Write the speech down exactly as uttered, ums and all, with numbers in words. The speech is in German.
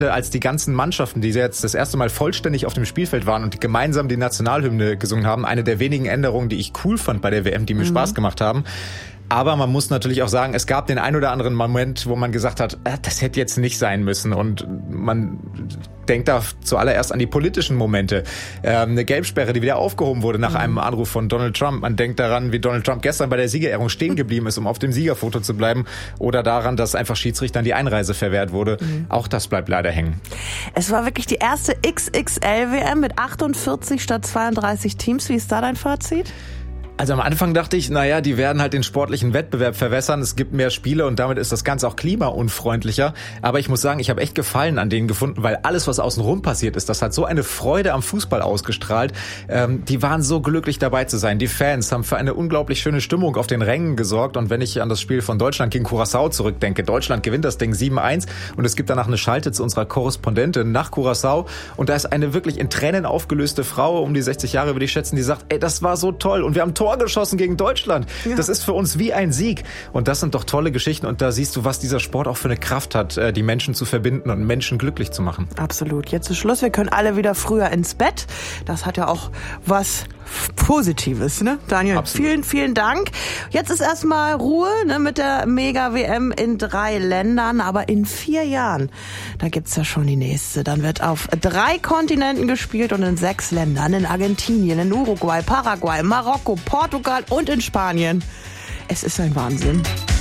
als die ganzen Mannschaften, die jetzt das erste Mal vollständig auf dem Spielfeld waren und gemeinsam die Nationalhymne gesungen haben, eine der wenigen Änderungen, die ich cool fand bei der W M, die mir mhm. Spaß gemacht haben. Aber man muss natürlich auch sagen, es gab den ein oder anderen Moment, wo man gesagt hat, äh, das hätte jetzt nicht sein müssen. Und man denkt da zuallererst an die politischen Momente. Ähm, eine Gelbsperre, die wieder aufgehoben wurde nach mhm. einem Anruf von Donald Trump. Man denkt daran, wie Donald Trump gestern bei der Siegerehrung stehen geblieben ist, um auf dem Siegerfoto zu bleiben. Oder daran, dass einfach Schiedsrichtern die Einreise verwehrt wurde. Mhm. Auch das bleibt leider hängen. Es war wirklich die erste X X L W M mit achtundvierzig statt zweiunddreißig Teams. Wie ist da dein Fazit? Also am Anfang dachte ich, naja, die werden halt den sportlichen Wettbewerb verwässern. Es gibt mehr Spiele und damit ist das Ganze auch klimaunfreundlicher. Aber ich muss sagen, ich habe echt Gefallen an denen gefunden, weil alles, was außenrum passiert ist, das hat so eine Freude am Fußball ausgestrahlt. Ähm, die waren so glücklich dabei zu sein. Die Fans haben für eine unglaublich schöne Stimmung auf den Rängen gesorgt. Und wenn ich an das Spiel von Deutschland gegen Curaçao zurückdenke, Deutschland gewinnt das Ding sieben eins und es gibt danach eine Schalte zu unserer Korrespondentin nach Curaçao. Und da ist eine wirklich in Tränen aufgelöste Frau, um die sechzig Jahre würde ich schätzen, die sagt, ey, das war so toll und wir haben Tor geschossen gegen Deutschland. Ja. Das ist für uns wie ein Sieg. Und das sind doch tolle Geschichten. Und da siehst du, was dieser Sport auch für eine Kraft hat, die Menschen zu verbinden und Menschen glücklich zu machen. Absolut. Jetzt ist Schluss. Wir können alle wieder früher ins Bett. Das hat ja auch was Positives, ne? Daniel, absolut. Vielen, vielen Dank. Jetzt ist erstmal Ruhe, ne, mit der Mega-W M in drei Ländern, aber in vier Jahren, da gibt's ja schon die nächste. Dann wird auf drei Kontinenten gespielt und in sechs Ländern, in Argentinien, in Uruguay, Paraguay, Marokko, Portugal und in Spanien. Es ist ein Wahnsinn.